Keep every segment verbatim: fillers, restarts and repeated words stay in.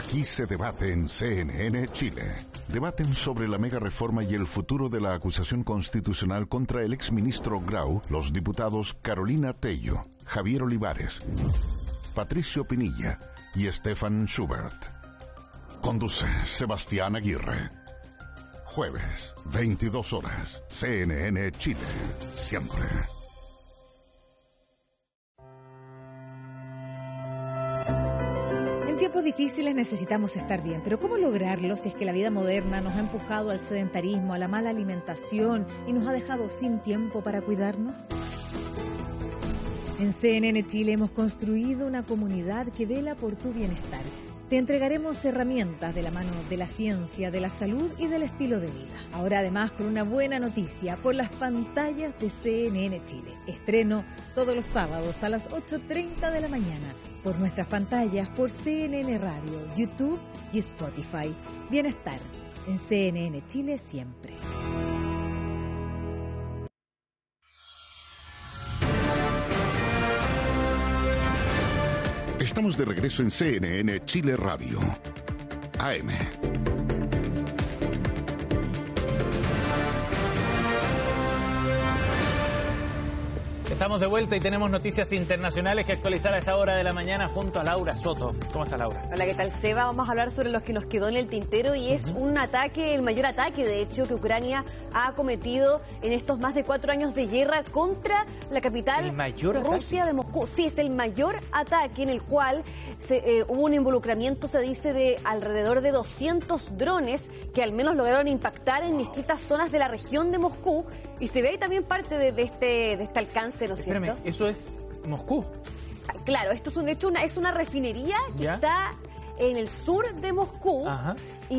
Aquí se debate en C N N Chile. Debaten sobre la mega reforma y el futuro de la acusación constitucional contra el exministro Grau los diputados Carolina Tello, Javier Olivares, Patricio Pinilla y Stefan Schubert. Conduce Sebastián Aguirre. Jueves, veintidós horas, C N N Chile, siempre. En tiempos difíciles necesitamos estar bien, pero ¿cómo lograrlo si es que la vida moderna nos ha empujado al sedentarismo, a la mala alimentación y nos ha dejado sin tiempo para cuidarnos? En C N N Chile hemos construido una comunidad que vela por tu bienestar. Te entregaremos herramientas de la mano de la ciencia, de la salud y del estilo de vida. Ahora además con una buena noticia por las pantallas de C N N Chile. Estreno todos los sábados a las ocho treinta de la mañana por nuestras pantallas por C N N Radio, YouTube y Spotify. Bienestar en C N N Chile siempre. Estamos de regreso en C N N Chile Radio. A M. Estamos de vuelta y tenemos noticias internacionales que actualizar a esta hora de la mañana junto a Laura Soto. ¿Cómo está, Laura? Hola, ¿qué tal, Seba? Vamos a hablar sobre lo que nos quedó en el tintero y es uh-huh. un ataque, el mayor ataque, de hecho, que Ucrania ha cometido en estos más de cuatro años de guerra contra la capital ¿El mayor Rusia ataque? de Moscú. Sí, es el mayor ataque en el cual se, eh, hubo un involucramiento, se dice, de alrededor de doscientos drones que al menos lograron impactar en distintas zonas de la región de Moscú. Y se ve ahí también parte de, de, este, de este alcance, ¿no es cierto? Espérame, ¿eso es Moscú? Claro, esto es un, de hecho una, es una refinería que ¿Ya? está en el sur de Moscú. Ajá.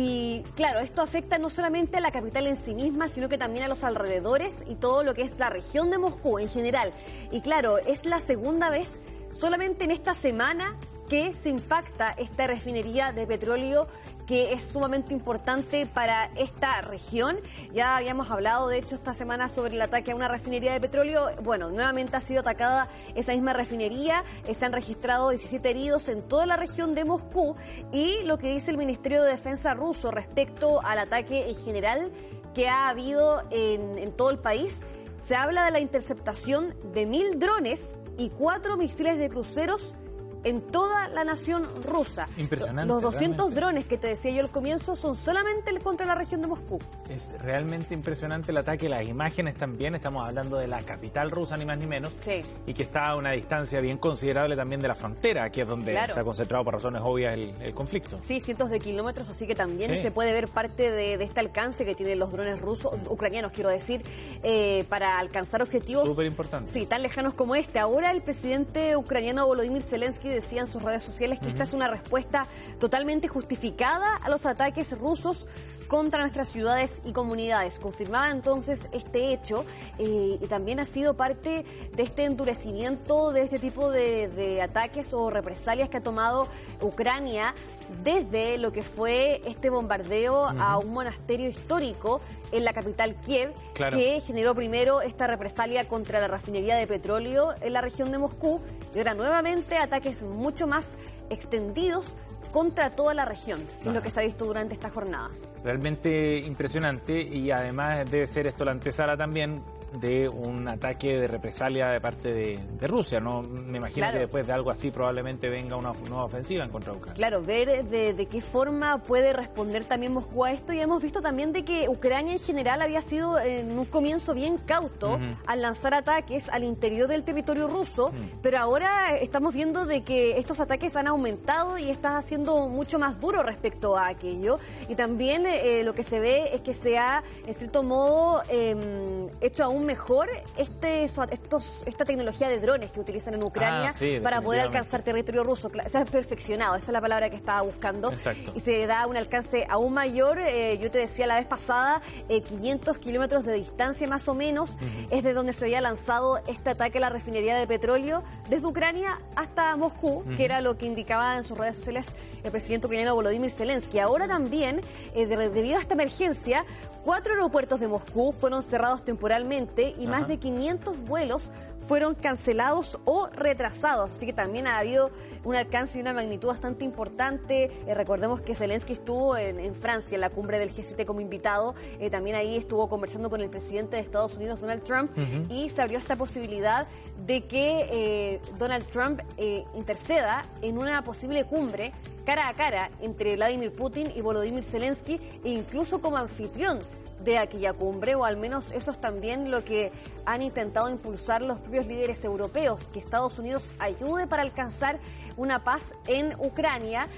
Y claro, esto afecta no solamente a la capital en sí misma, sino que también a los alrededores y todo lo que es la región de Moscú en general. Y claro, es la segunda vez solamente en esta semana que se impacta esta refinería de petróleo que es sumamente importante para esta región. Ya habíamos hablado, de hecho, esta semana sobre el ataque a una refinería de petróleo. Bueno, nuevamente ha sido atacada esa misma refinería. Se han registrado diecisiete heridos en toda la región de Moscú. Y lo que dice el Ministerio de Defensa ruso respecto al ataque en general que ha habido en, en todo el país, se habla de la interceptación de mil drones y cuatro misiles de cruceros en toda la nación rusa. Impresionante. Los doscientos realmente. drones que te decía yo al comienzo son solamente contra la región de Moscú. Es realmente impresionante el ataque, las imágenes también, estamos hablando de la capital rusa ni más ni menos, sí. y que está a una distancia bien considerable también de la frontera, que es donde claro. se ha concentrado por razones obvias el, el conflicto. Sí, cientos de kilómetros, así que también sí. se puede ver parte de, de este alcance que tienen los drones rusos, ucranianos quiero decir, eh, para alcanzar objetivos súper importante. Sí, tan lejanos como este. Ahora el presidente ucraniano Volodymyr Zelensky decía en sus redes sociales que uh-huh. esta es una respuesta totalmente justificada a los ataques rusos contra nuestras ciudades y comunidades. Confirmaba entonces este hecho eh, y también ha sido parte de este endurecimiento de este tipo de, de ataques o represalias que ha tomado Ucrania desde lo que fue este bombardeo uh-huh. a un monasterio histórico en la capital Kiev, claro. que generó primero esta represalia contra la refinería de petróleo en la región de Moscú y ahora nuevamente ataques mucho más extendidos contra toda la región, que uh-huh. es lo que se ha visto durante esta jornada. Realmente impresionante y además debe ser esto la antesala también de un ataque de represalia de parte de, de Rusia, ¿no? Me imagino claro. que después de algo así probablemente venga una nueva ofensiva en contra de Ucrania. Claro, ver de, de qué forma puede responder también Moscú a esto, y hemos visto también de que Ucrania en general había sido en un comienzo bien cauto uh-huh. al lanzar ataques al interior del territorio ruso, uh-huh. pero ahora estamos viendo de que estos ataques han aumentado y está haciendo mucho más duro respecto a aquello, y también eh, lo que se ve es que se ha, en cierto modo, eh, hecho aún mejor este, estos, esta tecnología de drones que utilizan en Ucrania ah, sí, para poder alcanzar territorio ruso. Se ha perfeccionado, esa es la palabra que estaba buscando. Exacto. Y se da un alcance aún mayor. Eh, yo te decía la vez pasada, eh, quinientos kilómetros de distancia más o menos, uh-huh. es de donde se había lanzado este ataque a la refinería de petróleo desde Ucrania hasta Moscú, uh-huh. que era lo que indicaba en sus redes sociales el presidente ucraniano Volodymyr Zelensky. Ahora también, eh, de, debido a esta emergencia, cuatro aeropuertos de Moscú fueron cerrados temporalmente y Ajá. más de quinientos vuelos fueron cancelados o retrasados, así que también ha habido un alcance y una magnitud bastante importante. Eh, recordemos que Zelensky estuvo en, en Francia, en la cumbre del G siete como invitado, eh, también ahí estuvo conversando con el presidente de Estados Unidos, Donald Trump, uh-huh. y se abrió esta posibilidad de que eh, Donald Trump eh, interceda en una posible cumbre cara a cara entre Vladimir Putin y Volodymyr Zelensky, e incluso como anfitrión de aquella cumbre, o al menos eso es también lo que han intentado impulsar los propios líderes europeos, que Estados Unidos ayude para alcanzar una paz en Ucrania,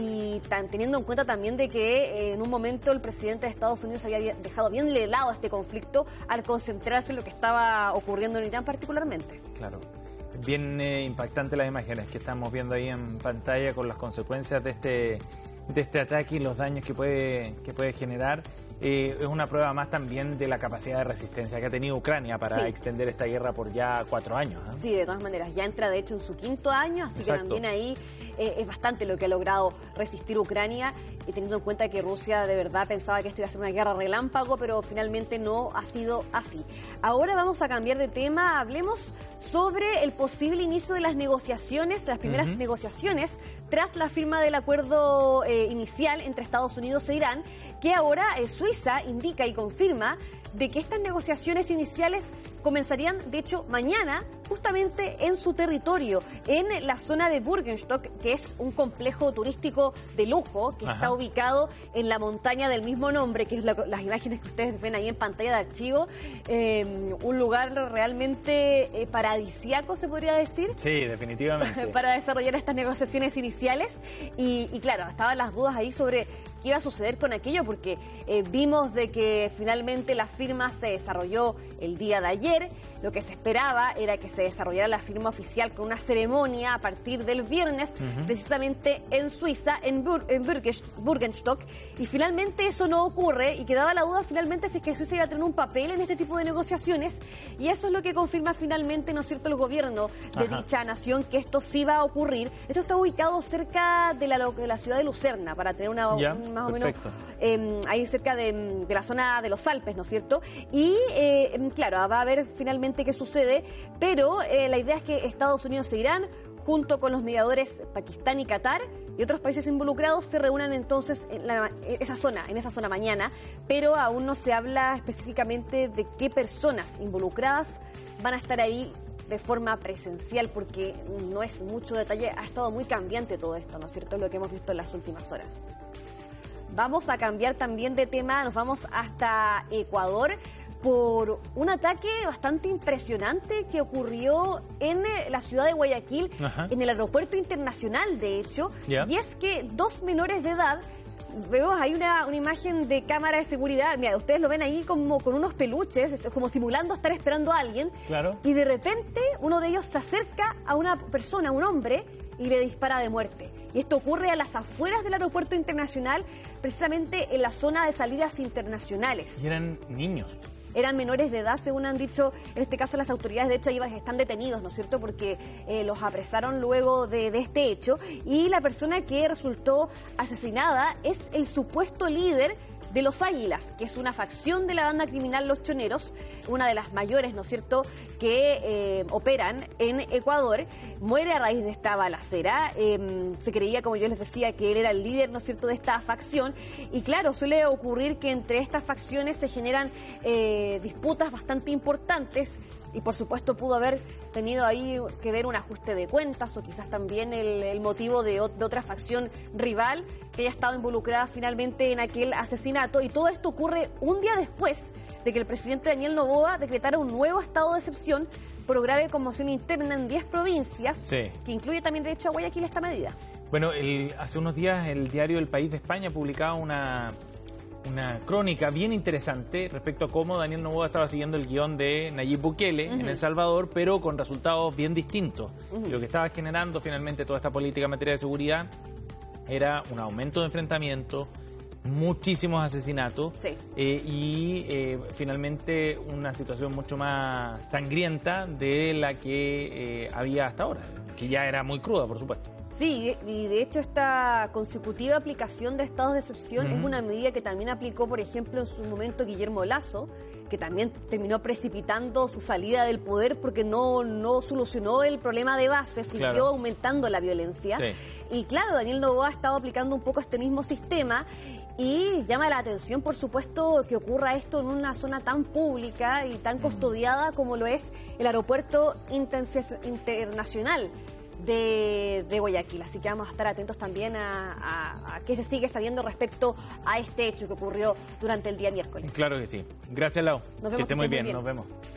y tan, teniendo en cuenta también de que eh, en un momento el presidente de Estados Unidos había dejado bien de lado este conflicto al concentrarse en lo que estaba ocurriendo en Irán particularmente. Claro. Bien eh, impactante las imágenes que estamos viendo ahí en pantalla con las consecuencias de este, de este ataque y los daños que puede, que puede generar. Eh, es una prueba más también de la capacidad de resistencia que ha tenido Ucrania para sí. extender esta guerra por ya cuatro años. ¿eh? Sí, de todas maneras, ya entra de hecho en su quinto año, así Exacto. que también ahí eh, es bastante lo que ha logrado resistir Ucrania, y teniendo en cuenta que Rusia de verdad pensaba que esto iba a ser una guerra relámpago, pero finalmente no ha sido así. Ahora vamos a cambiar de tema, hablemos sobre el posible inicio de las negociaciones, las primeras uh-huh. negociaciones tras la firma del acuerdo eh, inicial entre Estados Unidos e Irán, que ahora eh, Suiza indica y confirma de que estas negociaciones iniciales comenzarían, de hecho, mañana, justamente en su territorio, en la zona de Burgenstock, que es un complejo turístico de lujo que Ajá. está ubicado en la montaña del mismo nombre, que es la, las imágenes que ustedes ven ahí en pantalla de archivo. Eh, un lugar realmente eh, paradisíaco, se podría decir. Sí, definitivamente. Para desarrollar estas negociaciones iniciales. Y, y claro, estaban las dudas ahí sobre qué iba a suceder con aquello, porque eh, vimos de que finalmente la firma se desarrolló el día de ayer. Lo que se esperaba era que se desarrollara la firma oficial con una ceremonia a partir del viernes, uh-huh. precisamente en Suiza, en, Bur en Burgenstock, y finalmente eso no ocurre, y quedaba la duda finalmente si es que Suiza iba a tener un papel en este tipo de negociaciones, y eso es lo que confirma finalmente, ¿no es cierto?, el gobierno de Ajá. dicha nación, que esto sí va a ocurrir. Esto está ubicado cerca de la, de la ciudad de Lucerna, para tener una ya, un, más perfecto. o menos eh, ahí cerca de, de la zona de los Alpes, ¿no es cierto? Y eh, claro, va a haber finalmente qué sucede, pero eh, la idea es que Estados Unidos e Irán, junto con los mediadores Pakistán y Qatar y otros países involucrados, se reúnan entonces en, la, en esa zona, en esa zona mañana, pero aún no se habla específicamente de qué personas involucradas van a estar ahí de forma presencial, porque no es mucho detalle, ha estado muy cambiante todo esto, ¿no es cierto?, lo que hemos visto en las últimas horas. Vamos a cambiar también de tema, nos vamos hasta Ecuador, por un ataque bastante impresionante que ocurrió en la ciudad de Guayaquil, Ajá. en el aeropuerto internacional, de hecho, yeah. y es que dos menores de edad, vemos ahí una, una imagen de cámara de seguridad, mira, ustedes lo ven ahí como con unos peluches, como simulando estar esperando a alguien, claro. y de repente uno de ellos se acerca a una persona, a un hombre, y le dispara de muerte. Y esto ocurre a las afueras del aeropuerto internacional, precisamente en la zona de salidas internacionales. Y eran niños. Eran menores de edad, según han dicho, en este caso las autoridades, de hecho, ahí están detenidos, ¿no es cierto?, porque eh, los apresaron luego de, de este hecho, y la persona que resultó asesinada es el supuesto líder de los Águilas, que es una facción de la banda criminal Los Choneros, una de las mayores, ¿no es cierto?, que eh, operan en Ecuador. Muere a raíz de esta balacera. Eh, se creía, como yo les decía, que él era el líder, ¿no es cierto?, de esta facción. Y claro, suele ocurrir que entre estas facciones se generan eh, disputas bastante importantes, y por supuesto pudo haber tenido ahí que ver un ajuste de cuentas, o quizás también el, el motivo de, de otra facción rival que haya estado involucrada finalmente en aquel asesinato. Y todo esto ocurre un día después de que el presidente Daniel Noboa decretara un nuevo estado de excepción por grave conmoción interna en diez provincias, sí. que incluye también, de hecho, a Guayaquil esta medida. Bueno, el, hace unos días el diario El País de España publicaba una... una crónica bien interesante respecto a cómo Daniel Noboa estaba siguiendo el guión de Nayib Bukele uh-huh. en El Salvador, pero con resultados bien distintos. Uh-huh. Y lo que estaba generando finalmente toda esta política en materia de seguridad era un aumento de enfrentamientos, muchísimos asesinatos sí. eh, y eh, finalmente una situación mucho más sangrienta de la que eh, había hasta ahora, que ya era muy cruda, por supuesto. Sí, y de hecho esta consecutiva aplicación de estados de excepción uh-huh. es una medida que también aplicó, por ejemplo, en su momento Guillermo Lasso, que también terminó precipitando su salida del poder porque no, no solucionó el problema de base, siguió claro. aumentando la violencia. Sí. Y claro, Daniel Noboa ha estado aplicando un poco este mismo sistema y llama la atención, por supuesto, que ocurra esto en una zona tan pública y tan custodiada como lo es el aeropuerto internacional de, de Guayaquil. Así que vamos a estar atentos también a, a, a qué se sigue sabiendo respecto a este hecho que ocurrió durante el día miércoles. Claro que sí. Gracias, Lau. Nos vemos, que esté muy bien. bien. Nos vemos.